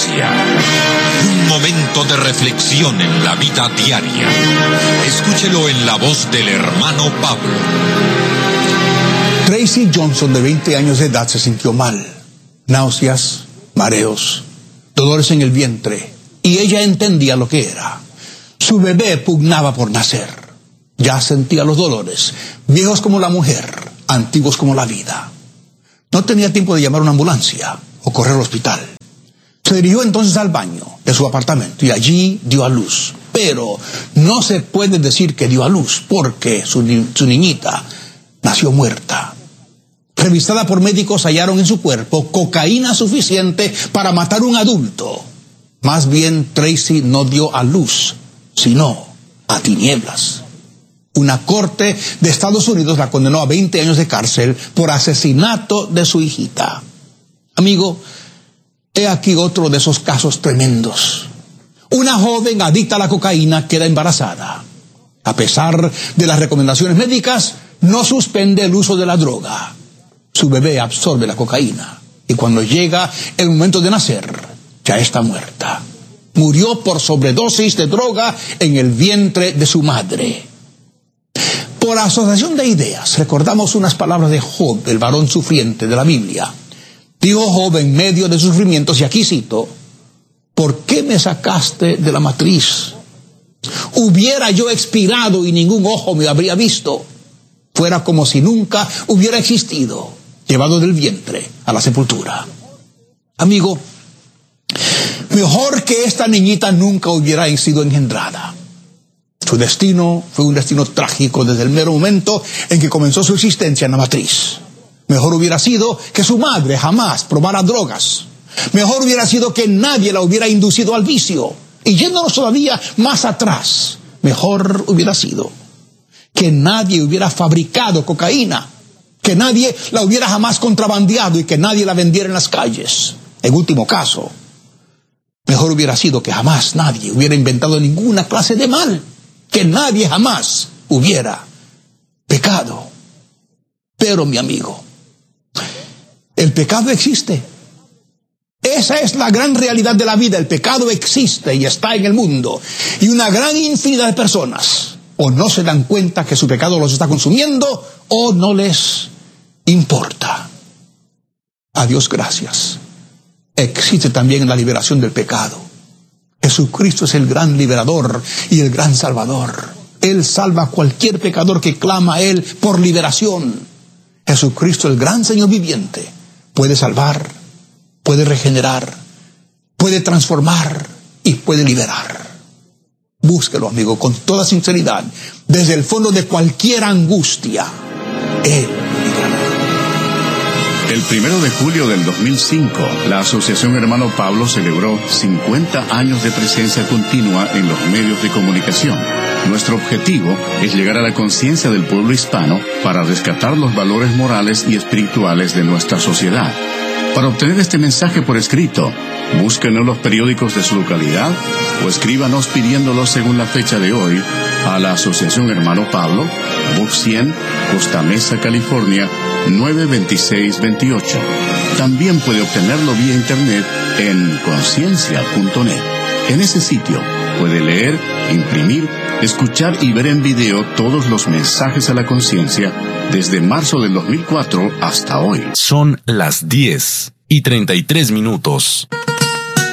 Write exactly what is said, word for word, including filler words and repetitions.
iglesia. Un momento de reflexión en la vida diaria. Escúchelo en la voz del hermano Pablo. Tracy Johnson, de veinte años de edad, se sintió mal. Náuseas, mareos, dolores en el vientre. Y ella entendía lo que era. Su bebé pugnaba por nacer. Ya sentía los dolores, viejos como la mujer, antiguos como la vida. No tenía tiempo de llamar a una ambulancia o correr al hospital. Se dirigió entonces al baño de su apartamento y allí dio a luz. Pero no se puede decir que dio a luz porque su, ni- su niñita nació muerta. Revistada por médicos, hallaron en su cuerpo cocaína suficiente para matar a un adulto. Más bien, Tracy no dio a luz, sino a tinieblas. Una corte de Estados Unidos la condenó a veinte años de cárcel por asesinato de su hijita. Amigo, he aquí otro de esos casos tremendos. Una joven adicta a la cocaína queda embarazada. A pesar de las recomendaciones médicas, no suspende el uso de la droga. Su bebé absorbe la cocaína y cuando llega el momento de nacer, ya está muerta. Murió por sobredosis de droga en el vientre de su madre. Por asociación de ideas, recordamos unas palabras de Job, el varón sufriente de la Biblia. Dijo Job en medio de sufrimientos, y aquí cito: ¿por qué me sacaste de la matriz? Hubiera yo expirado y ningún ojo me habría visto. Fuera como si nunca hubiera existido, llevado del vientre a la sepultura. Amigo, mejor que esta niñita nunca hubiera sido engendrada. Su destino fue un destino trágico desde el mero momento en que comenzó su existencia en la matriz. Mejor hubiera sido que su madre jamás probara drogas. Mejor hubiera sido que nadie la hubiera inducido al vicio. Y yéndonos todavía más atrás, mejor hubiera sido que nadie hubiera fabricado cocaína, que nadie la hubiera jamás contrabandeado y que nadie la vendiera en las calles. En último caso, mejor hubiera sido que jamás nadie hubiera inventado ninguna clase de mal, que nadie jamás hubiera pecado. Pero, mi amigo, el pecado existe. Esa es la gran realidad de la vida. El pecado existe y está en el mundo. Y una gran infinidad de personas o no se dan cuenta que su pecado los está consumiendo o no les importa. A Dios gracias. Existe también la liberación del pecado. Jesucristo es el gran liberador y el gran salvador. Él salva a cualquier pecador que clama a Él por liberación. Jesucristo, el gran Señor viviente, puede salvar, puede regenerar, puede transformar y puede liberar. Búsquelo, amigo, con toda sinceridad, desde el fondo de cualquier angustia. Él lo librará. El primero de julio del dos mil cinco, la Asociación Hermano Pablo celebró cincuenta años de presencia continua en los medios de comunicación. Nuestro objetivo es llegar a la conciencia del pueblo hispano para rescatar los valores morales y espirituales de nuestra sociedad. Para obtener este mensaje por escrito, búsquenos en los periódicos de su localidad o escríbanos pidiéndolo según la fecha de hoy a la Asociación Hermano Pablo, Box cien, Costa Mesa, California, nueve dos seis dos ocho. También puede obtenerlo vía internet en conciencia punto net. En ese sitio puede leer, imprimir, escuchar y ver en video todos los mensajes a la conciencia desde marzo del dos mil cuatro hasta hoy. Son las diez y treinta y tres minutos.